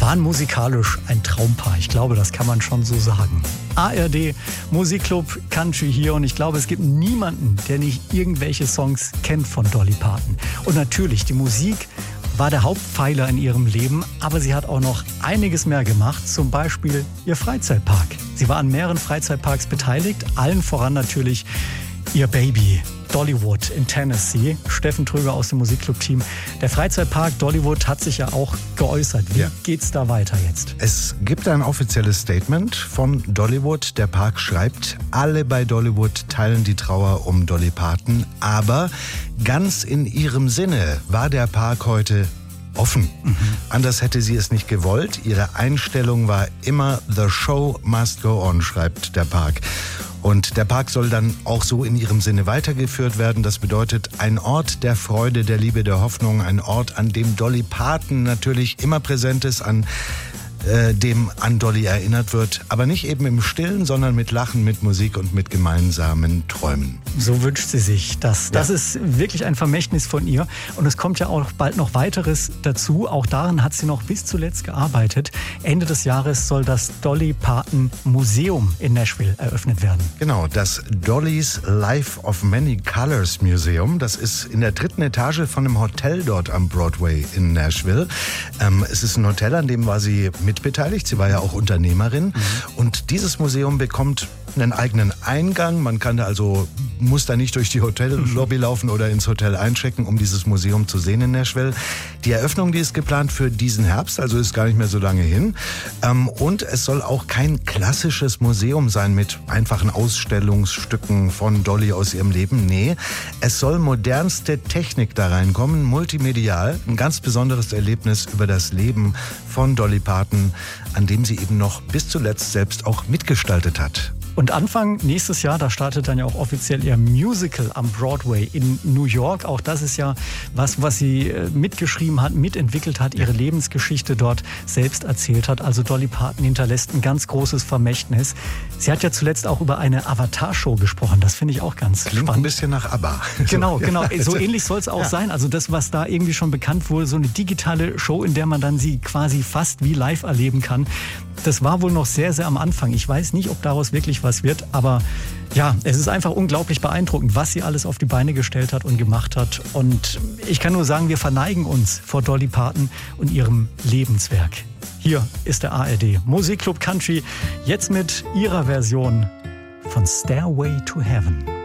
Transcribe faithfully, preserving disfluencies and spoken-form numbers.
waren musikalisch ein Traumpaar. Ich glaube, das kann man schon so sagen. A R D Musikclub Country hier und ich glaube, es gibt niemanden, der nicht irgendwelche Songs kennt von Dolly Parton. Und natürlich, die Musik war der Hauptpfeiler in ihrem Leben, aber sie hat auch noch einiges mehr gemacht, zum Beispiel ihr Freizeitpark. Sie war an mehreren Freizeitparks beteiligt, allen voran natürlich ihr Baby Dollywood in Tennessee. Steffen Tröger aus dem Musikclub-Team. Der Freizeitpark Dollywood hat sich ja auch geäußert. Wie ja. geht's da weiter jetzt? Es gibt ein offizielles Statement von Dollywood. Der Park schreibt, alle bei Dollywood teilen die Trauer um Dolly Parton, aber ganz in ihrem Sinne war der Park heute offen. Mhm. Anders hätte sie es nicht gewollt. Ihre Einstellung war immer The show must go on, schreibt der Park. Und der Park soll dann auch so in ihrem Sinne weitergeführt werden. Das bedeutet ein Ort der Freude, der Liebe, der Hoffnung. Ein Ort, an dem Dolly Parton natürlich immer präsent ist, an äh, dem an Dolly erinnert wird. Aber nicht eben im Stillen, sondern mit Lachen, mit Musik und mit gemeinsamen Träumen. So wünscht sie sich das. Das ja. ist wirklich ein Vermächtnis von ihr. Und es kommt ja auch bald noch weiteres dazu. Auch daran hat sie noch bis zuletzt gearbeitet. Ende des Jahres soll das Dolly Parton Museum in Nashville eröffnet werden. Genau, das Dolly's Life of Many Colors Museum. Das ist in der dritten Etage von einem Hotel dort am Broadway in Nashville. Ähm, es ist ein Hotel, an dem war sie mitbeteiligt. Sie war ja auch Unternehmerin. Mhm. Und dieses Museum bekommt einen eigenen Eingang. Man kann da also, muss da nicht durch die Hotellobby laufen oder ins Hotel einchecken, um dieses Museum zu sehen in Nashville. Die Eröffnung, die ist geplant für diesen Herbst, also ist gar nicht mehr so lange hin. Und es soll auch kein klassisches Museum sein mit einfachen Ausstellungsstücken von Dolly aus ihrem Leben. Nee, es soll modernste Technik da reinkommen, multimedial. Ein ganz besonderes Erlebnis über das Leben von Dolly Parton, an dem sie eben noch bis zuletzt selbst auch mitgestaltet hat. Und Anfang nächstes Jahr, da startet dann ja auch offiziell ihr Musical am Broadway in New York. Auch das ist ja was, was sie mitgeschrieben hat, mitentwickelt hat, ihre Lebensgeschichte dort selbst erzählt hat. Also Dolly Parton hinterlässt ein ganz großes Vermächtnis. Sie hat ja zuletzt auch über eine Avatar-Show gesprochen. Das finde ich auch ganz Klingt spannend. Ein bisschen nach ABBA. Genau, genau. So ähnlich soll es auch ja. sein. Also das, was da irgendwie schon bekannt wurde, so eine digitale Show, in der man dann sie quasi fast wie live erleben kann. Das war wohl noch sehr, sehr am Anfang. Ich weiß nicht, ob daraus wirklich was wird, aber ja, es ist einfach unglaublich beeindruckend, was sie alles auf die Beine gestellt hat und gemacht hat. Und ich kann nur sagen, wir verneigen uns vor Dolly Parton und ihrem Lebenswerk. Hier ist der A R D Musikclub Country, jetzt mit ihrer Version von Stairway to Heaven.